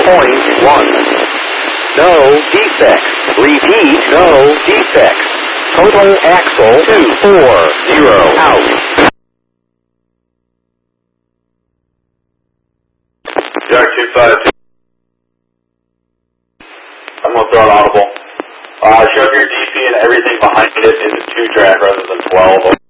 1.1. No defects. Repeat, no defects. Total axle 240 out. Jack 252. I'm going to throw an audible. Shove your DC and everything behind it into 2 track rather than 12.